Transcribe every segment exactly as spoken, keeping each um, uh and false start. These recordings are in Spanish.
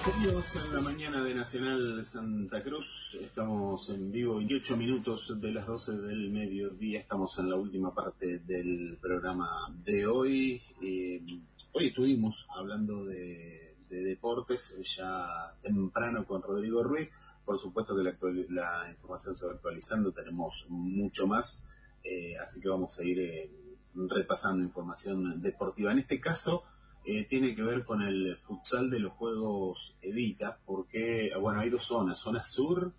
Bienvenidos en la mañana de Nacional Santa Cruz. Estamos en vivo, veintiocho minutos de las doce del mediodía. Estamos en la última parte del programa de hoy. Eh, hoy estuvimos hablando de, de deportes ya temprano con Rodrigo Ruiz. Por supuesto que la, la información se va actualizando, tenemos mucho más, eh, así que vamos a ir eh, repasando información deportiva. En este caso, Eh, tiene que ver con el futsal de los Juegos Evita, porque, bueno, hay dos zonas, zona sur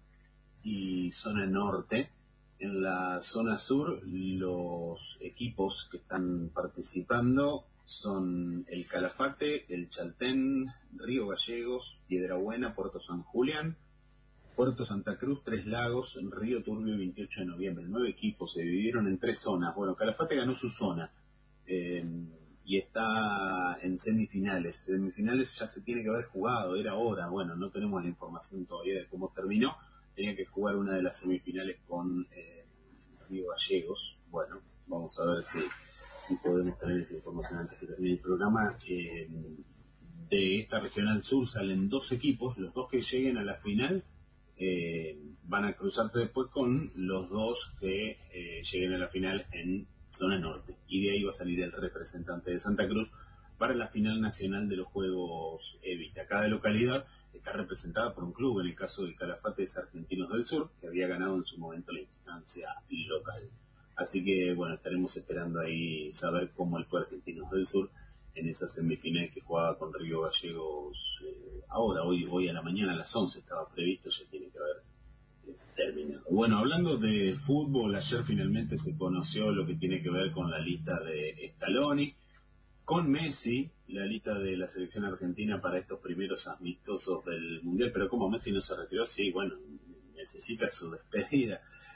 y zona norte. En la zona sur, los equipos que están participando son el Calafate, el Chaltén, Río Gallegos, Piedrabuena, Puerto San Julián, Puerto Santa Cruz, Tres Lagos, Río Turbio, veintiocho de noviembre. Nueve equipos se dividieron en tres zonas. Bueno, Calafate ganó su zona. Eh, y está en semifinales. Semifinales ya se tiene que haber jugado, era hora, bueno, no tenemos la información todavía de cómo terminó, tenía que jugar una de las semifinales con eh, Río Gallegos. Bueno, vamos a ver si, si podemos tener esa información antes que termine el programa. Eh, de esta regional sur salen dos equipos, los dos que lleguen a la final eh, van a cruzarse después con los dos que eh, lleguen a la final en zona norte, y de ahí va a salir el representante de Santa Cruz para la final nacional de los Juegos Evita. Cada localidad está representada por un club. En el caso del Calafate es Argentinos del Sur, que había ganado en su momento la instancia local. Así que, bueno, estaremos esperando ahí saber cómo le fue Argentinos del Sur en esa semifinal que jugaba con Río Gallegos eh, ahora, hoy, hoy a la mañana a las once estaba previsto, ya tiene que haber terminado. Bueno, hablando de fútbol, ayer finalmente se conoció lo que tiene que ver con la lista de Scaloni, con Messi, la lista de la selección argentina para estos primeros amistosos del Mundial. Pero como Messi no se retiró, sí, bueno, necesita su despedida.